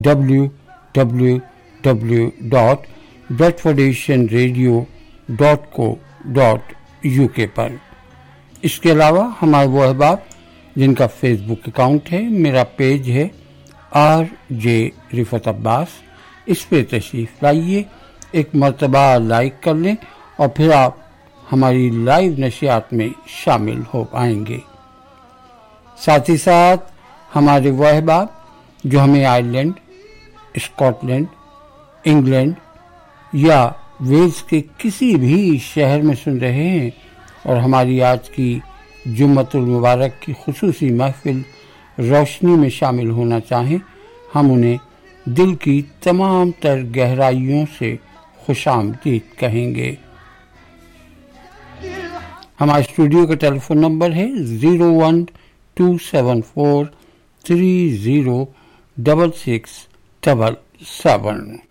www.bradfordasianradio.co.uk پر۔ اس کے علاوہ ہمارے وہ احباب جن کا فیس بک اکاؤنٹ ہے، میرا پیج ہے RJ رفعت عباس، اس پہ تشریف لائیے، ایک مرتبہ لائک کر لیں اور پھر آپ ہماری لائیو نشریات میں شامل ہو پائیں گے۔ ساتھ ہی ساتھ ہمارے وہ احباب جو ہمیں آئرلینڈ، اسکاٹ لینڈ، انگلینڈ یا ویلز کے کسی بھی شہر میں سن رہے ہیں اور ہماری آج کی جمعۃ المبارک کی خصوصی محفل روشنی میں شامل ہونا چاہیں، ہم انہیں دل کی تمام تر گہرائیوں سے خوش آمدید کہیں گے۔ ہمارے اسٹوڈیو کا ٹیلی فون نمبر ہے 01274306677۔